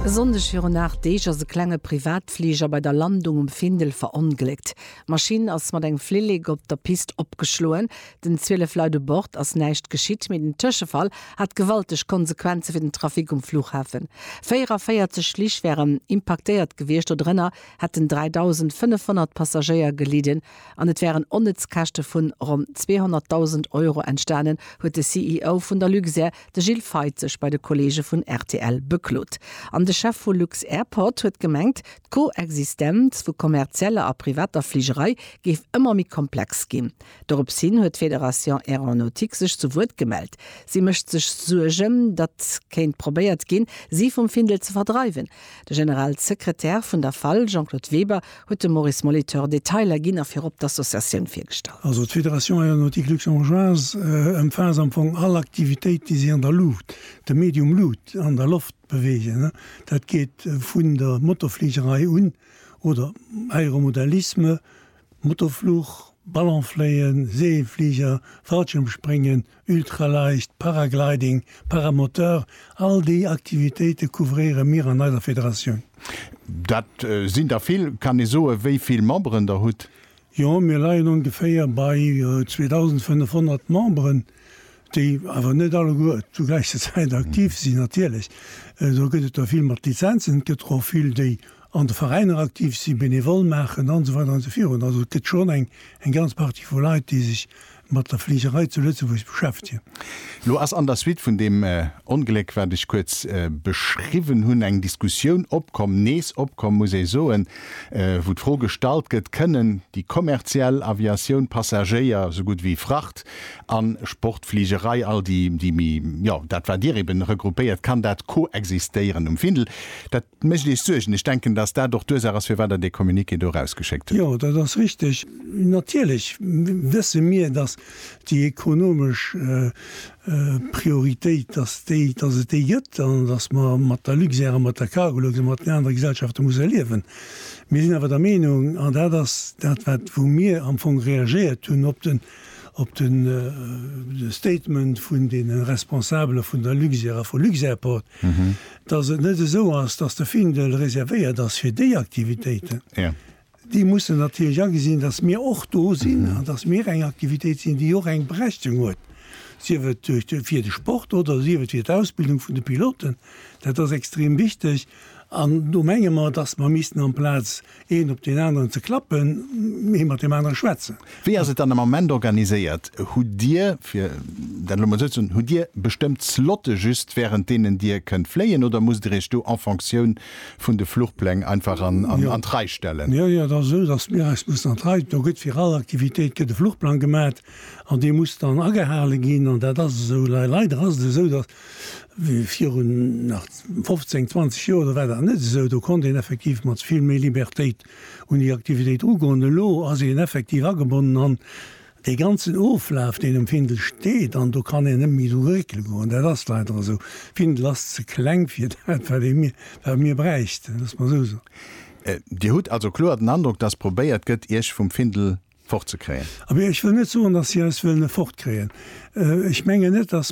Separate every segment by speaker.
Speaker 1: Besonders nach Deger se klenge Privatflieger bei der Landung Findel verunglückt. Maschinen ass mat eng Flillig op der Pist opgeschloen, den 12 Leute Bord ass näicht geschitt mit den Tschefall hat gewaltig Konsequenze für den Trafik Flughafen. 44 Schlich wären impactiert gewircht oder drinnner hätten 3500 Passagier geleden, an et wären Onnetzkachte vun rund 200.000 € entstanden, huet der CEO vun der Luxair, de Gilles Feizech bei de Kollege vun RTL beklot. An de Chef vu Lux Airport huet gemengt, d'Koexistenz vu kommerzielle a privater Fliegerei geif immer mi komplex gin. Dorop sinn huet Fédération Aeronautique sech zu Wort gemeldt. Sie mëcht sech sugen, dat kéint probéiert gin, sie vum Findel ze verdreiwen. De Generalsekretär vun der Fall, Jean-Claude Weber, huet de Maurice Moliteur Detailer ginn afir op d'Association firstalt.
Speaker 2: Also d'Fédération Aeronautique Luxembourgeoise empfas am Fong all Aktivitéit, die sie an der Luft, de Medium Luft an der Luft bewegen. Dat geht vun der Motorfliegerei oder Aeromodellisme, Motorflug, Ballonfleien, Seeflieger, Fallschirmspringen, Ultraleicht, Paragliding, Paramoteur, all die Aktivitäten couvrieren mir an der Föderation.
Speaker 3: Dat sind da viel, kann ich so, wie viel Membern der Hut?
Speaker 2: Ja, wir leiden ungefähr bei 2500 Membern, die aber nicht alle gut zu gleicher Zeit aktiv sind, natürlich. So gibt es da viel mit Lizenzen, gibt es auch viel, die an de Vereine aktiv sind, benevol machen, und so weiter und so fort. Also es gibt schon ein ganz Party von Leuten, die sich mit der Fliegerei zu Lützeburg beschäftigen.
Speaker 3: Lo as an der Suite von dem Unglück werde ich kurz beschrieben hun eng Diskussion opkommen, nees opkommen muss ich so wo froh gestaltet können die kommerzielle Aviation Passagier so gut wie Fracht an Sportfliegerei all die ja dat war dir eben regruppiert kann dat koexistieren Findel dat möchte ich suchen. Ich denke, dass da doch durchaus für weiter die Kommunique rausgeschickt hat.
Speaker 2: Ja, das ist richtig. Natürlich wissen wir, dass die ökonomische Priorität, dass die gibt, und dass man mit der Luxair, mit der Cargo, mit der anderen Gesellschaft muss leben. Wir sind aber der Meinung, dass wo wir am Anfang reagiert und op den Statement vun den Responsablen vun der Luxair vu Luxairport, dat het net so ass, dats der Findel reservéiert das fir die Aktivitäten.
Speaker 3: Ja.
Speaker 2: Die muss natürlich ja gesinn, dass mir och do sinn, dass mir eng Aktivität sind, die auch eng Berechtigung huet. Sie wird fir de Sport oder sie wird fir d Ausbildung vun de Piloten. Dat ist extrem wichtig. An du menge mal, dass man missisten am Platz een op den anderen zu klappen, immer dem anderen schwätzen.
Speaker 3: Wie se dann am Moment organisiert? Hu dir bestimmt Slotte just während denen dir könnt fleien oder muss du en Funktion vun de Fluchtplänen einfach an drei stellen?
Speaker 2: Ja, das so, dass mir muss an drei, da gibt für alle Aktivität de Fluchtplan gemäht, an die muss dann angehalen gehen und das so leider hast du so, dass wie 15, 20 Jahre war net so, du konnte effektiv mat viel mehr Libertät und die Aktivität ugon lo as effektiv angebunden an de ganzen Oflauf, den im Findel steht, an du kann mi so rekel go. Das leider so Findel las ze kleng fir mir breicht, das man so.
Speaker 3: Die hut also klar den Eindruck, das probiert gëtt ich vom Findel fortzukriegen.
Speaker 2: Aber ich will nicht so, dass sie es will fortkriegen. Ich menge nicht, dass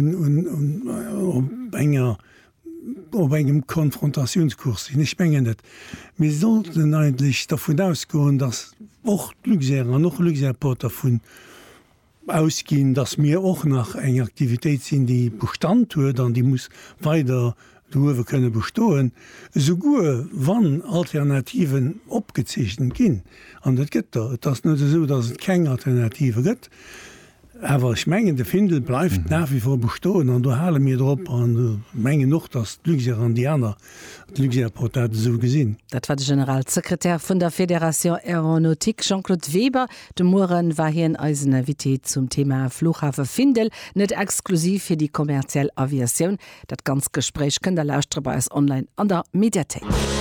Speaker 2: man engem Konfrontationskurs sind. Ich menge nicht. Wir sollten eigentlich davon ausgehen, dass auch Luxair noch Luxairport davon ausgehen, dass wir auch nach einer Aktivität sind, die Bestand hat, dann die muss weiter wir können bestohlen, so gut wann Alternativen opgezichten gin. An dat gibt das net so, dass es keine Alternative gibt. Aber ich menge de Findel bleibt nach wie vor bestohlen an du halle mir drop an menge noch das Luxair an die anderen Luxairport so gesinn.
Speaker 1: Dat war der Generalsekretär von der Fédération Aeronautique Jean-Claude Weber. De Muren war hier in Eisenavität zum Thema Flughafen Findel, net exklusiv für die kommerzielle Aviation. Dat ganz Gespräch könnt ihr lauschtern bei uns online an der Mediathek.